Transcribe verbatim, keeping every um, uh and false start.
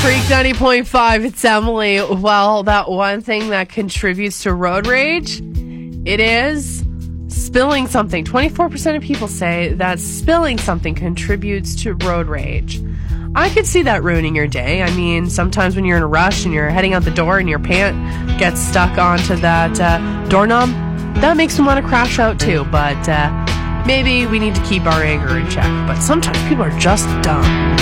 Freak ninety point five, it's Emily. Well, that one thing that contributes to road rage, it is spilling something. twenty-four percent of people say that spilling something contributes to road rage. I could see that ruining your day. I mean, sometimes when you're in a rush and you're heading out the door and your pant gets stuck onto that uh, doorknob, that makes me want to crash out too. But uh, maybe we need to keep our anger in check. But sometimes people are just dumb.